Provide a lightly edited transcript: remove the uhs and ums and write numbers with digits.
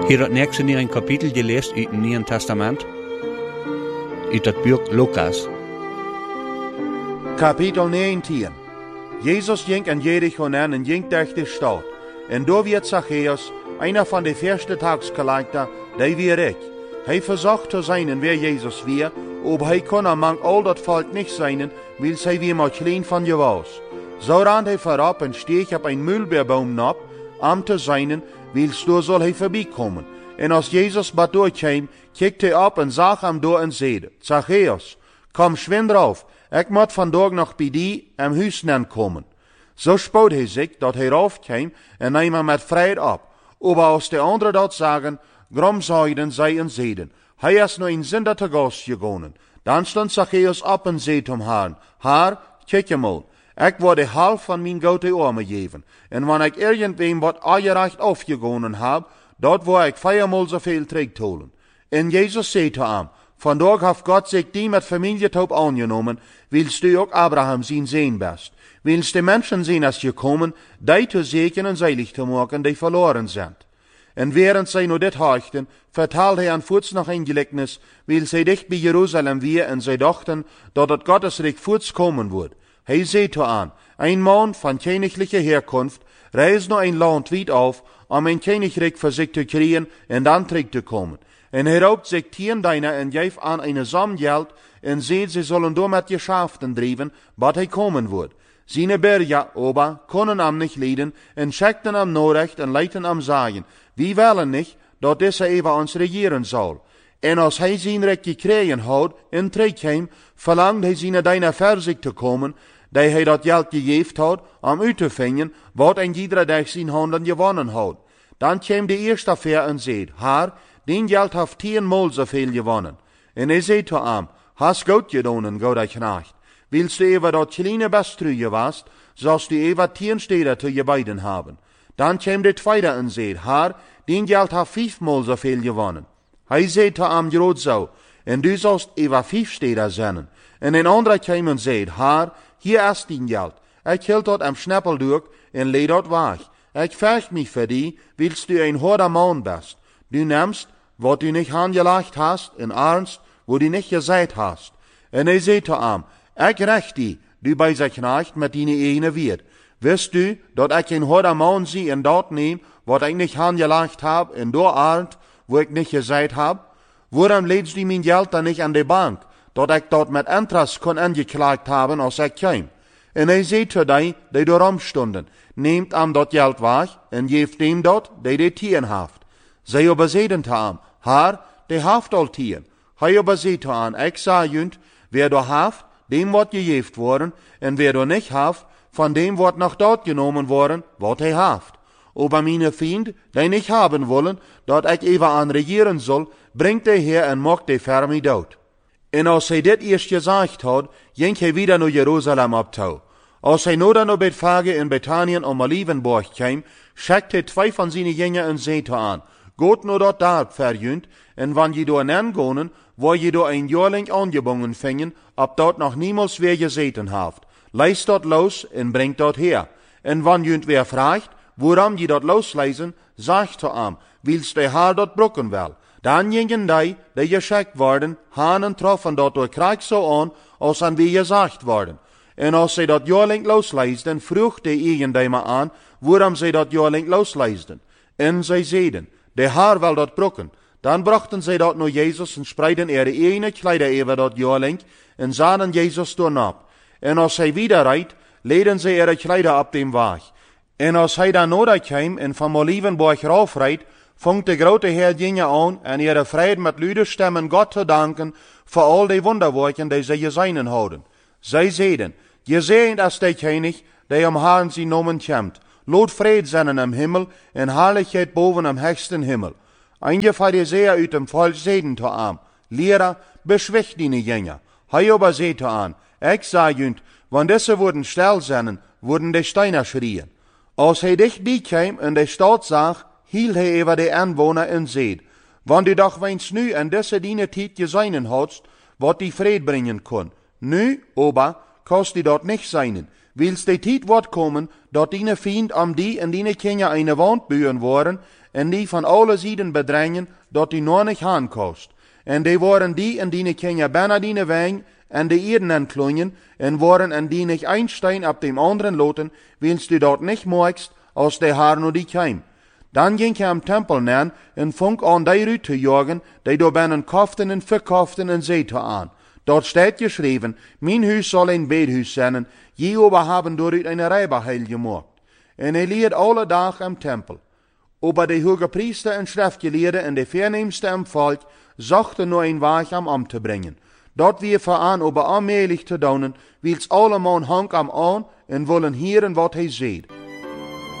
Hier het nächste in een kapitel gelezen uit het Nieuwe Testament, uit het boek Lucas. Kapitel 19. Jesus ging in Jericho an en ging durch die Stadt. En daar werd Zacchaeus, einer von den ersten Tagsgeleiter, der wie ich. Hij verzocht zu sein, wer Jesus wir, aber hij kon among all dat Volk nicht sein, weil zij wie maar klein van je was. So rand hij voorop en steeg op een Mühlbeerbaum ab, am te zijn, weil daar soll hij voorbijkomen. En als Jesus bad doorkwam, kijkte hij op en zag hem door en zeide, Zacchaeus, kom schwind rauf, ik moet vandaag nog bij die am huis komen. Zo spoot hij zich, dat hij raufkwam en nam hem met vrijheid op. Aber als de anderen dat zagen, gromzeiden zij en zeiden, hij is nu een zinder te gast gegaan. Dan stond Zacchaeus op en zei hem haar, kijk je mal, ik word de half van mijn goede armen geven. En wanneer ik irgendwem wat aangerecht afgegonnen heb, dat wil ik 4-maal zoveel terugholen. En Jezus zei te hem, vandaag heeft God zich die met familietop aangenomen, willst du ook Abraham zijn zoon best. Willst de mensen zijn als gekomen, die te zegenen en zeilig te maken, die verloren zijn. En während zij nu dit hochten, vertelde hij aan voets nog een gelijkenis, weil zij dicht bij Jeruzalem weer en zij dachten, dat het Gottesreich voets komen wordt. Hij zei te aan, een man van königliche Herkunft reist nu een land wiet auf, om een koninkrijk voor zich te krijgen en dan terug te komen. En hij roopt zich 10 deiner en geeft aan een som geld en zegt, ze zullen door met geschäften drijven, wat hij komen wordt. Zijn bergen aber konden hem niet leiden en schickten hem norecht en leiten hem zeggen, wie willen niet dat deze even ons regeren zal. En als hij zijn recht gekregen had en terugkwam, verlangt hij zijn deiner voor zich te komen, die hij dat geld gegeven had, om uit te vinden, wat en iedere dag zijn handen gewonnen had. Dan kwam de eerste ver en zei, haar, den geld heeft 10-maal zoveel gewonnen. En hij zei te hem, hast goed gedaan, goede knecht. Willst du even dat kleine bestruje was, zoals du even 10 steden te je beiden hebben. Dan kwam de tweede en zei, haar, den geld heeft 5-maal zoveel gewonnen. Hij zei te hem groot zo, en du zalst even 5 steden zijn. En een andere kwam en zei, haar, hier is den geld. Ik hield dat am snappelduk en leed dat weg. Ik vraag mich voor die, willst du een harder man best. Du nimmst, wat du nicht aangelegd hast, in ernst, wo du nicht gezegd hast. En hij zei te hem, ik recht die, du bij zich knecht met die ene weer. Wist du, dat ik een harder man zie en dat neem, wat ik niet aangelegd heb, en door ernst, wo ik niet gezegd heb? Waarom leedst du mijn geld dan niet aan de bank, dat ik dat met interest kon aangeklaagd hebben als ik kwam? En hij zei te die daarom stonden, neemt hem dat geld weg en geeft hem dat, die de 10 heeft. Zij aber zeiden te hem, haar, die heeft al 10. Hij aber zei te hem, ik zei junt, wer daar heeft, dem wordt gegeven worden, en wer daar niet heeft, van dem wordt nog dat genomen worden, wat hij heeft. Aber meine vriend, die niet hebben willen, dat ik even aan regeren zal, brengt hij her en maakt die voor mij dood. En als hij dit eerst gezegd had, ging hij weer naar Jeruzalem op toe. Als hij nu dan op het Vage in Bethanien om Olivenborg kwam, schickte hij 2 van zijn jingen en zei te aan, Goed nu dat daar verjunt, en wanneer je door nangonen, waar je door een jaarling aangebonden vingen, op dat nog niemals weer gezeten heeft. Lees dat los en brengt dat her. En wanneer je weer vraagt, waarom je dat loslezen, zegt te hem, willst de haar dat brokken wel. Dan gingen die geschickt worden, haan en troffen dat door krijg zo aan, als aan wie gezegd worden. En als zij dat jaarling losleisden, vroeg de eigenaar aan, waarom zij dat jaarling losleisden. En zij zeiden, de haar wil dat brokken. Dan brachten zij dat naar Jezus en spreiden ihre ene kleider over dat jaarling en zagen Jezus toen op. En als hij wieder rijdt, leden zij ihre kleider op dem weg. En als hij dan nodig kwam en van Olivenborg raufrijdt, vangt de grote Herr aan en ihre vrede met luide stemmen God te danken voor al die wonderwerken die zij gezien houden. Zij zeiden, gezegend is de König, die om Herrn zijn nomen komt. Lood vrede zijn im Himmel en herrlichheid boven am höchsten Himmel. Einige Pharisäer uit dem Volk zeiden te hem, Lehrer, beschwächt die Jünger. Hij aber zei te aan, ik zei junt, wanneer deze worden stil zijn, worden de Steiner schrien. Als hij dichtbij kwam en de stad zag, hield hij over de aanwoner en zei, wanneer du doch wens nu en deze diene tijd gezien hadst, wat die vrede brengen kon. Nu, aber, kost die dat niet zijn, Wils de tijd wordt komen, dat die vriend om die en die kinderen eine wand buren worden, en die van alle zijden bedreigen, dat die nog niet aankost. En die worden die en die kinderen bijna die wijn, en de Eden entklonjen, en worden en die nicht ein Stein ab dem anderen loten, wils du dort nicht moigst, als de haar no die keim. Dan ging hij am Tempel neer, en funk aan die ruit te jagen, die door binnen koften en verkoften en zeeten aan. Dort steht geschreven, mijn huis zal een bedhuis zijn, Jehova haben dooruit een rijberheil gemaakt. En hij leert alle dagen am Tempel. Aber de hoge priester en schriftgeleerden en de verneemste am volk zochten nur een Weg am Amt te brengen. Dat wir veraan aber allmählich te doen, wils alle man hang am aan en wollen hieren wat hij zegt.